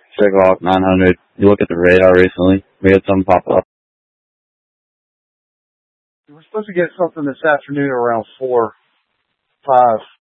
Checkhawk 900. You look at the radar recently. We had something pop up. We're supposed to get something this afternoon around 4, 5.